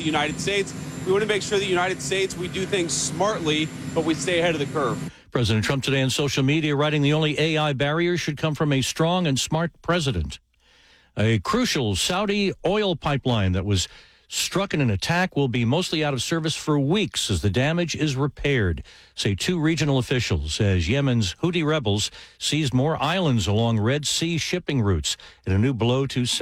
the United States. We want to make sure that the United States, we do things smartly, but we stay ahead of the curve. President Trump today on social media writing the only AI barrier should come from a strong and smart president. A crucial Saudi oil pipeline that was struck in an attack will be mostly out of service for weeks as the damage is repaired, say two regional officials, as Yemen's Houthi rebels seized more islands along Red Sea shipping routes in a new blow to